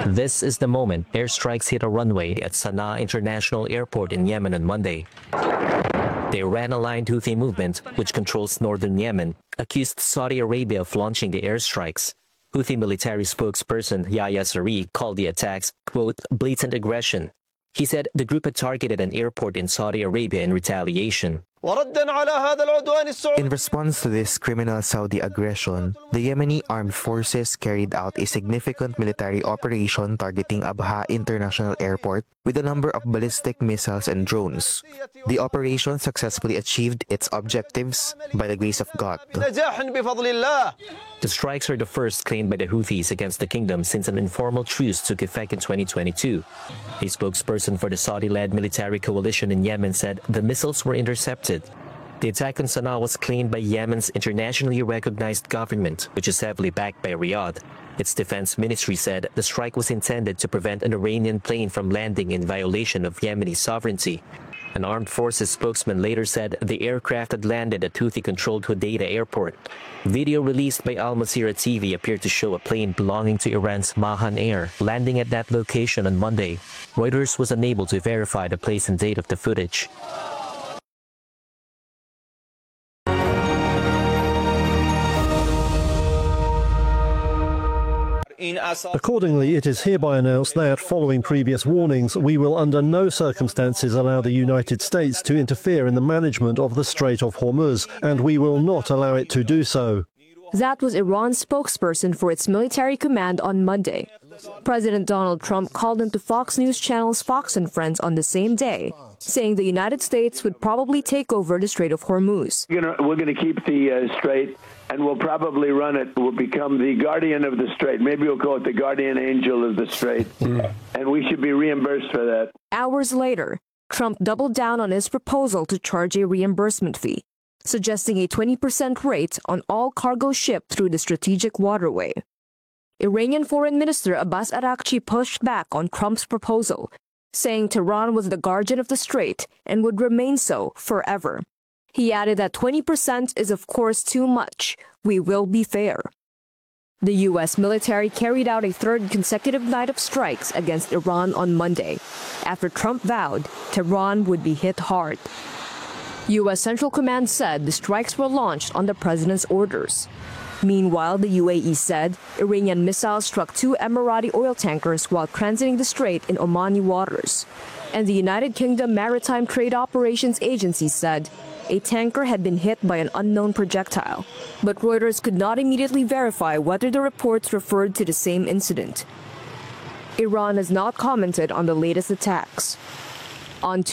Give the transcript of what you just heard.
This is the moment airstrikes hit a runway at Sana'a International Airport in Yemen on Monday. The Iran-aligned Houthi movement, which controls northern Yemen, accused Saudi Arabia of launching the airstrikes. Houthi military spokesperson Yahya Saree called the attacks, quote, blatant aggression. He said the group had targeted an airport in Saudi Arabia in retaliation. In response to this criminal Saudi aggression, the Yemeni armed forces carried out a significant military operation targeting Abha International Airport with a number of ballistic missiles and drones. The operation successfully achieved its objectives by the grace of God. The strikes are the first claimed by the Houthis against the kingdom since an informal truce took effect in 2022. A spokesperson for the Saudi-led military coalition in Yemen said the missiles were intercepted. The attack on Sana'a was claimed by Yemen's internationally recognized government, which is heavily backed by Riyadh. Its defense ministry said the strike was intended to prevent an Iranian plane from landing in violation of Yemeni sovereignty. An armed forces spokesman later said the aircraft had landed at Houthi-controlled Hodeidah airport. Video released by Al Masirah TV appeared to show a plane belonging to Iran's Mahan Air landing at that location on Monday. Reuters was unable to verify the place and date of the footage. Accordingly, it is hereby announced that, following previous warnings, we will under no circumstances allow the United States to interfere in the management of the Strait of Hormuz, and we will not allow it to do so. That was Iran's spokesperson for its military command on Monday. President Donald Trump called into Fox News Channel's Fox and Friends on the same day, saying the United States would probably take over the Strait of Hormuz. We're going to keep the strait, and we'll probably run it. We'll become the guardian of the strait. Maybe we'll call it the guardian angel of the strait, and we should be reimbursed for that. Hours later, Trump doubled down on his proposal to charge a reimbursement fee, suggesting a 20% rate on all cargo shipped through the strategic waterway. Iranian Foreign Minister Abbas Araghchi pushed back on Trump's proposal, saying Tehran was the guardian of the strait and would remain so forever. He added that 20% is of course too much. We will be fair. The U.S. military carried out a third consecutive night of strikes against Iran on Monday, after Trump vowed Tehran would be hit hard. U.S. Central Command said the strikes were launched on the president's orders. Meanwhile, the UAE said Iranian missiles struck 2 Emirati oil tankers while transiting the strait in Omani waters. And the United Kingdom Maritime Trade Operations Agency said a tanker had been hit by an unknown projectile. But Reuters could not immediately verify whether the reports referred to the same incident. Iran has not commented on the latest attacks. On